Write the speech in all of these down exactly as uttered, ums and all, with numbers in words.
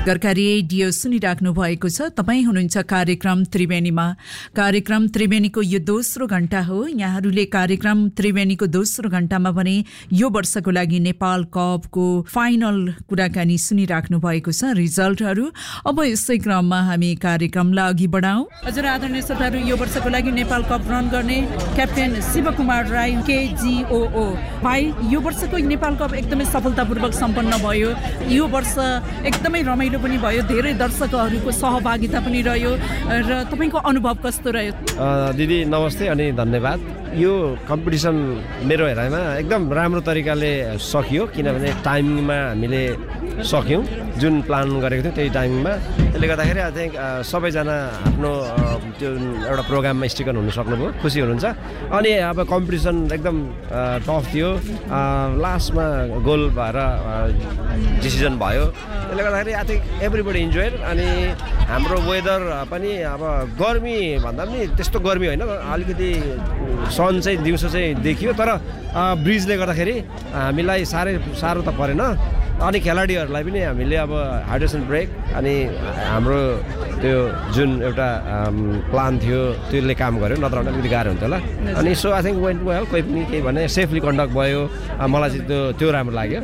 नगरका radio सुनिराख्नु भएको छ। तपाईँ हुनुहुन्छ कार्यक्रम त्रिवेणीमा। कार्यक्रम त्रिवेणीको यो दोस्रो घण्टा हो। यहाँहरूले कार्यक्रम त्रिवेणीको दोस्रो घण्टामा भने यो वर्षको लागि नेपाल कपको फाइनल कुराकानी सुनिराख्नु भएको छ, रिजल्टहरू। अब यसै क्रममा हामी कार्यक्रमलाई अघि बढाउँ। हजुर आदरणीय श्रोताहरू, यो वर्षको लागि नेपाल कप रन गर्ने क्याप्टेन शिवकुमार राई केजिओओ भाइ, यो वर्षको नेपाल कप एकदमै सफलतापूर्वक सम्पन्न भयो। यो वर्ष एकदमै रमाइलो पनि भयो, धेरै दर्शकहरूको सहभागिता पनि रह्यो र तपाईँको अनुभव कस्तो रह्यो? दिदी नमस्ते अनि धन्यवाद। यो कम्पिटिसन मेरो हेराइमा एकदम राम्रो तरिकाले सकियो, किनभने टाइमिङमा हामीले सक्यौँ, जुन प्लान गरेको थियौँ त्यही टाइमिङमा। त्यसले गर्दाखेरि आई थिङ्क सबैजना आफ्नो त्यो एउटा प्रोग्राममा स्टिकन हुनु सक्नुभयो, खुसी हुनुहुन्छ। अनि अब कम्पिटिसन एकदम टफ थियो, लास्टमा गोल भएर डिसिजन भयो। त्यसले गर्दाखेरि आई थिङ्क एभ्रिबडी इन्जोय। अनि हाम्रो वेदर पनि अब गर्मी भन्दा पनि त्यस्तो गर्मी होइन, अलिकति सन चाहिँ दिउँसो चाहिँ देखियो, तर ब्रिजले गर्दाखेरि हामीलाई साह्रै साह्रो त परेन। अनि खेलाडीहरूलाई पनि हामीले अब हाइड्रेसन ब्रेक अनि हाम्रो त्यो जुन एउटा प्लान थियो त्यसले काम गर्यो, नत्र भने अलिकति गाह्रो हुन्थ्यो होला। अनि so I think went well, कोही पनि केही भने सेफली कन्डक्ट भयो। मलाई चाहिँ त्यो त्यो राम्रो लाग्यो,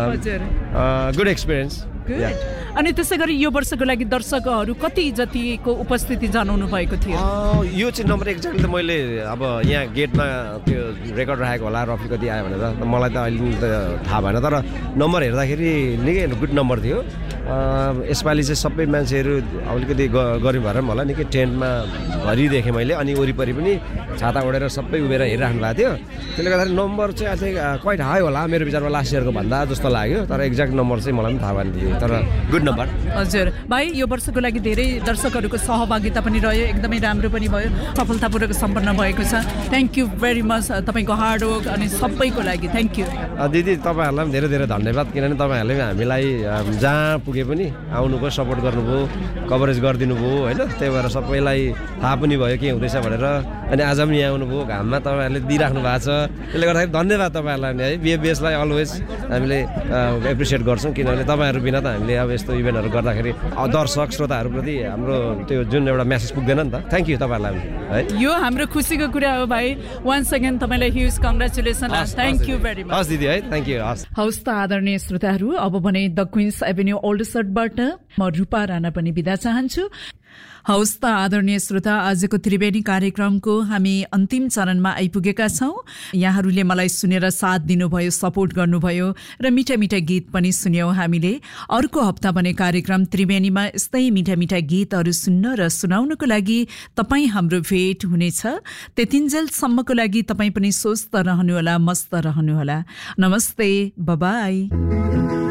गुड एक्सपिरियन्स। अनि त्यसै गरी यो वर्षको लागि दर्शकहरू कति जतिको उपस्थिति जनाउनु भएको थियो? यो चाहिँ नम्बर एक्ज्याक्टली त मैले अब यहाँ गेटमा त्यो रेकर्ड राखेको होला, रफी कति आयो भनेर मलाई त अहिले त थाहा भएन, तर नम्बर हेर्दाखेरि निकै गुड नम्बर थियो। यसपालि चाहिँ सबै मान्छेहरू अलिकति गर्मी भएर मलाई निकै टेन्टमा भरि देखेँ मैले, अनि वरिपरि पनि छाता ओढेर सबै उभिएर हेरिराख्नु भएको थियो। त्यसले गर्दाखेरि नम्बर चाहिँ आई थिङ्क क्वाइट हाई होला मेरो विचारमा, लास्ट इयरको भन्दा जस्तो लाग्यो, तर एक्ज्याक्ट नम्बर चाहिँ मलाई पनि थाहा भएन थियो, तर गुड नम्बर। हजुर भाइ, यो वर्षको लागि धेरै दर्शकहरूको सहभागिता पनि रह्यो, एकदमै राम्रो पनि भयो, सफलतापूर्वक सम्पन्न भएको छ। थ्याङ्क यू भेरी मच तपाईँको हार्डवर्क अनि सबैको लागि थ्याङ्क यू। दिदी तपाईँहरूलाई पनि धेरै धेरै धन्यवाद, किनभने तपाईँहरूले हामीलाई जहाँ पुगे पनि आउनुभयो, सपोर्ट गर्नुभयो, कभरेज गरिदिनु भयो होइन। त्यही भएर सबैलाई थाहा पनि भयो के हुँदैछ भनेर, अनि आज पनि यहाँ आउनुभयो, घाममा तपाईँहरूले दिइराख्नु भएको छ। त्यसले गर्दाखेरि धन्यवाद तपाईँहरूलाई है। बिएफबिएसलाई अलवेज हामीले एप्रिसिएट गर्छौँ, किनभने तपाईँहरू बिना त हामीले अब यस्तो इभेन्टहरू गर्दाखेरि दर्शक श्रोताहरूप्रति हाम्रो त्यो जुन एउटा म्यासेज पुग्दैन नि त। थ्याङ्क यू तपाईँहरूलाई है। यो हाम्रो खुसीको कुरा हो भाइ। वान्स अगेन तपाईँलाई huge congratulation, thank you very much. हस् दिदी है, थ्याङ्क यू। हस् हवस् त आदरणीय श्रोताहरू, अब भने द क्विन्स एभेन्यू ओल्ड सर्टबाट म रूपा राणा पनि बिदा चाहन्छु। हवस् त आदरणीय श्रोता, आजको त्रिवेणी कार्यक्रमको हामी अन्तिम चरणमा आइपुगेका छौँ। यहाँहरूले मलाई सुनेर साथ दिनुभयो, सपोर्ट गर्नुभयो र मिठा मिठा गीत पनि सुन्यौँ हामीले। अर्को हप्ता भने कार्यक्रम त्रिवेणीमा यस्तै मिठा मिठा गीतहरू सुन्न र सुनाउनको लागि तपाईँ हाम्रो भेट हुनेछ। त्यतिन्जेलसम्मको लागि तपाईँ पनि स्वस्थ रहनुहोला, मस्त रहनुहोला। नमस्ते, बाइ।